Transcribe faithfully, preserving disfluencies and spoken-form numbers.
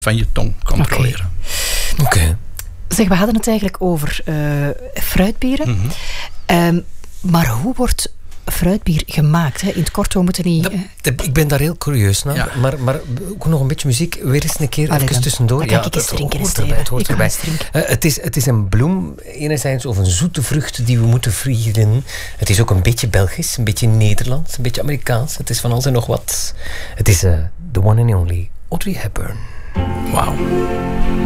van je tong controleren. Oké. Okay. Zeg, we hadden het eigenlijk over uh, fruitbieren. Mm-hmm. Um, maar hoe wordt fruitbier gemaakt? Hè? In het kort, we moeten niet... Dat, dat, ik ben daar heel curieus naar. Ja. Maar, maar ook nog een beetje muziek. Weer eens een keer Allee, even dan, tussendoor. Dan ja, ik eens drinken. Het hoort erbij. Het, hoort erbij. Uh, het, is, het is een bloem, enerzijds, of een zoete vrucht die we moeten frieren. Het is ook een beetje Belgisch, een beetje Nederlands, een beetje Amerikaans. Het is van alles en nog wat. Het is uh, the one and only Audrey Hepburn. Wauw.